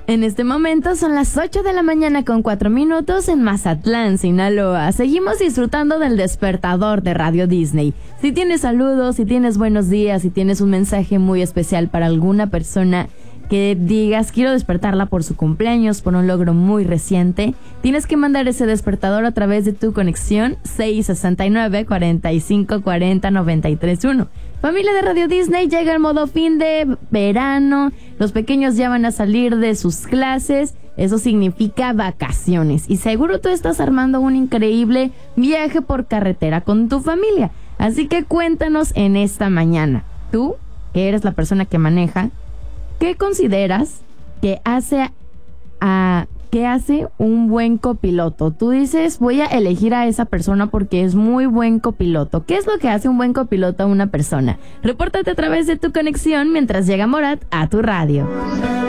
En este momento son las 8 de la mañana con 4 minutos en Mazatlán, Sinaloa. Seguimos disfrutando del despertador de Radio Disney. Si tienes saludos, si tienes buenos días, si tienes un mensaje muy especial para alguna persona que digas quiero despertarla por su cumpleaños, por un logro muy reciente, tienes que mandar ese despertador a través de tu conexión 669-4540-931. Familia de Radio Disney, llega el modo fin de verano, los pequeños ya van a salir de sus clases, eso significa vacaciones y seguro tú estás armando un increíble viaje por carretera con tu familia. Así que cuéntanos en esta mañana, tú, que eres la persona que maneja, ¿qué consideras que hace un buen copiloto? Tú dices, voy a elegir a esa persona porque es muy buen copiloto. ¿Qué es lo que hace un buen copiloto a una persona? Repórtate a través de tu conexión mientras llega Morat a tu radio.